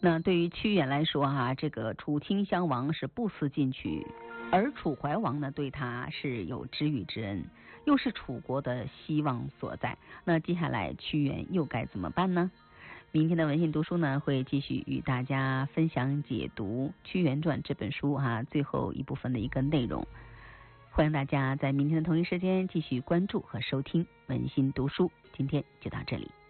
那对于屈原来说这个楚顷襄王是不思进取，而楚怀王呢对他是有知遇之恩，又是楚国的希望所在。那接下来屈原又该怎么办呢？明天的文信读书呢会继续与大家分享解读《屈原传》这本书最后一部分的一个内容。欢迎大家在明天的同一时间继续关注和收听文信读书。今天就到这里。